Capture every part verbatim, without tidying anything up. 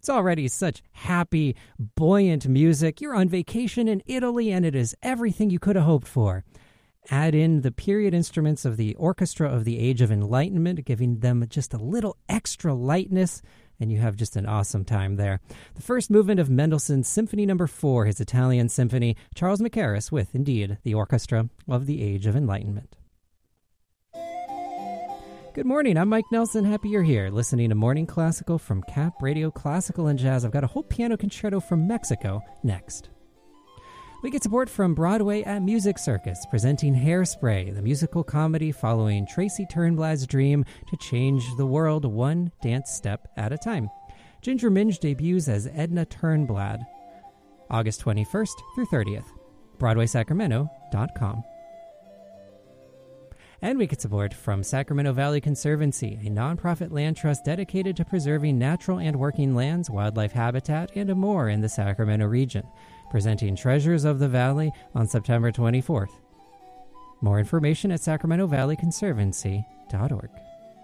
It's already such happy, buoyant music. You're on vacation in Italy, and it is everything you could have hoped for. Add in the period instruments of the Orchestra of the Age of Enlightenment, giving them just a little extra lightness, and you have just an awesome time there. The first movement of Mendelssohn's Symphony Number four, his Italian symphony, Charles Mackerras with, indeed, the Orchestra of the Age of Enlightenment. Good morning, I'm Mike Nelson. Happy you're here, listening to Morning Classical from Cap Radio Classical and Jazz. I've got a whole piano concerto from Mexico next. We get support from Broadway at Music Circus, presenting Hairspray, the musical comedy following Tracy Turnblad's dream to change the world one dance step at a time. Ginger Minge debuts as Edna Turnblad, August twenty-first through thirtieth. Broadway Sacramento dot com. And we get support from Sacramento Valley Conservancy, a nonprofit land trust dedicated to preserving natural and working lands, wildlife habitat, and more in the Sacramento region, presenting Treasures of the Valley on September twenty-fourth. More information at sacramento valley conservancy dot org.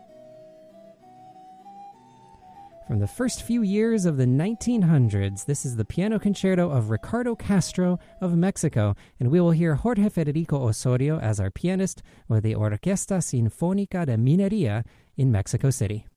From the first few years of the nineteen hundreds, this is the piano concerto of Ricardo Castro of Mexico, and we will hear Jorge Federico Osorio as our pianist with the Orquesta Sinfónica de Minería in Mexico City.